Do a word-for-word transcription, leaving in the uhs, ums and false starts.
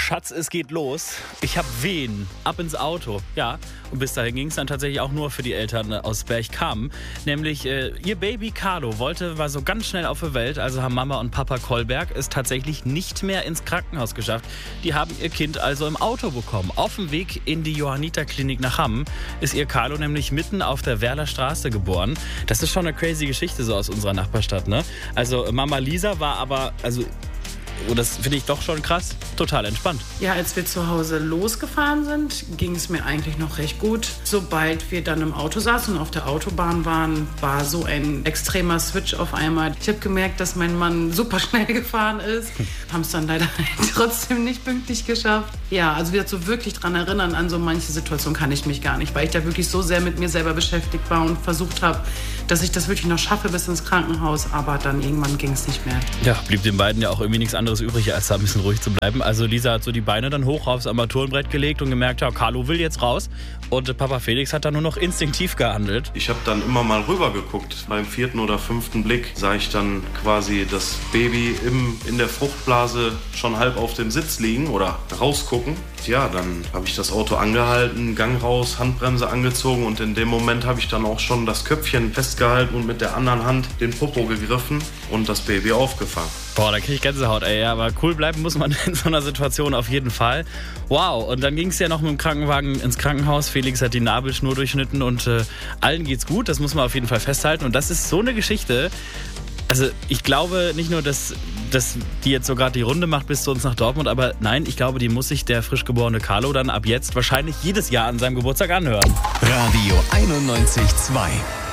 Schatz, es geht los. Ich hab Wehen. Ab ins Auto. Ja, und bis dahin ging es dann tatsächlich auch nur für die Eltern aus Berchtesgaden. Nämlich äh, ihr Baby Carlo wollte, war so ganz schnell auf der Welt. Also haben Mama und Papa Kolberg es tatsächlich nicht mehr ins Krankenhaus geschafft. Die haben ihr Kind also im Auto bekommen. Auf dem Weg in die Johanniterklinik nach Hamm ist ihr Carlo nämlich mitten auf der Werler Straße geboren. Das ist schon eine crazy Geschichte so aus unserer Nachbarstadt, ne? Also Mama Lisa war aber, also und das finde ich doch schon krass, total entspannt. Ja, als wir zu Hause losgefahren sind, ging es mir eigentlich noch recht gut. Sobald wir dann im Auto saßen und auf der Autobahn waren, war so ein extremer Switch auf einmal. Ich habe gemerkt, dass mein Mann super schnell gefahren ist. Haben es dann leider trotzdem nicht pünktlich geschafft. Ja, also wieder so wirklich dran erinnern an so manche Situationen kann ich mich gar nicht, weil ich da wirklich so sehr mit mir selber beschäftigt war und versucht habe, dass ich das wirklich noch schaffe bis ins Krankenhaus. Aber dann irgendwann ging es nicht mehr. Ja, blieb den beiden ja auch irgendwie nichts anderes übrig, als da ein bisschen ruhig zu bleiben. Also Lisa hat so die Beine dann hoch aufs Armaturenbrett gelegt und gemerkt, ja, Carlo will jetzt raus. Und Papa Felix hat dann nur noch instinktiv gehandelt. Ich habe dann immer mal rüber geguckt. Beim vierten oder fünften Blick sah ich dann quasi das Baby im, in der Fruchtblase schon halb auf dem Sitz liegen oder rausgucken. Ja, dann habe ich das Auto angehalten, Gang raus, Handbremse angezogen und in dem Moment habe ich dann auch schon das Köpfchen festgehalten und mit der anderen Hand den Popo gegriffen und das Baby aufgefangen. Boah, da kriege ich Gänsehaut, ey. Aber cool bleiben muss man in so einer Situation auf jeden Fall. Wow, und dann ging es ja noch mit dem Krankenwagen ins Krankenhaus. Felix hat die Nabelschnur durchschnitten und äh, allen geht's gut. Das muss man auf jeden Fall festhalten. Und das ist so eine Geschichte. Also ich glaube nicht nur, dass, dass die jetzt so gerade die Runde macht bis zu uns nach Dortmund, aber nein, ich glaube, die muss sich der frisch geborene Carlo dann ab jetzt wahrscheinlich jedes Jahr an seinem Geburtstag anhören. Radio einundneunzig Komma zwei